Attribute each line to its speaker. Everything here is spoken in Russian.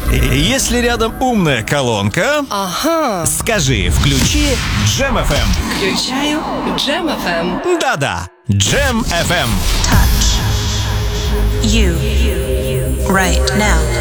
Speaker 1: Если рядом умная колонка, скажи «включи Jam FM».
Speaker 2: Включаю Jam FM.
Speaker 1: Да-да, Jam FM.
Speaker 3: Touch you right now.